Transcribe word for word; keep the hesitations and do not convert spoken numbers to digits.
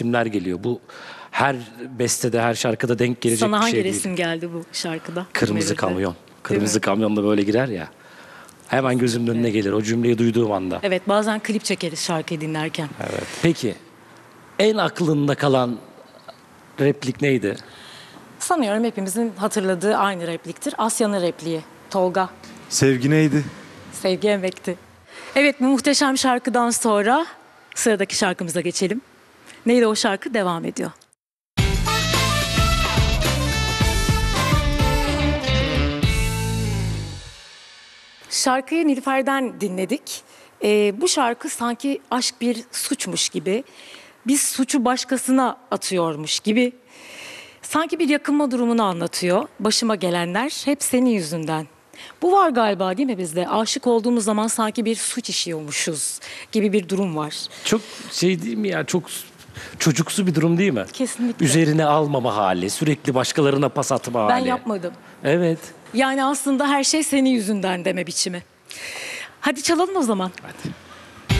resimler geliyor. Bu her bestede, her şarkıda denk gelecek Sana bir hangi şey değil. resim geldi bu şarkıda? Kırmızı Melodi. kamyon. mi? Kırmızı kamyonla böyle girer ya. Hemen gözümün önüne gelir o cümleyi duyduğum anda. Evet, bazen klip çekeriz şarkıyı dinlerken. Evet. Peki en aklında kalan replik neydi? Sanıyorum hepimizin hatırladığı aynı repliktir. Asya'nın repliği. Tolga. Sevgi neydi? Sevgi emekti. Evet, bu muhteşem şarkıdan sonra sıradaki şarkımıza geçelim. Neydi o şarkı? Devam ediyor. Şarkıyı Nilüfer'den dinledik. Ee, bu şarkı sanki aşk bir suçmuş gibi, biz suçu başkasına atıyormuş gibi, sanki bir yakınma durumunu anlatıyor. Başıma gelenler hep senin yüzünden. Bu var galiba değil mi bizde? Aşık olduğumuz zaman sanki bir suç işiyormuşuz gibi bir durum var. Çok şey değil mi ya? Çok çocuksu bir durum değil mi? Kesinlikle. Üzerine almama hali, sürekli başkalarına pas atma Ben hali. yapmadım. Evet. Yani aslında her şey senin yüzünden deme biçimi. Hadi çalalım o zaman. Hadi.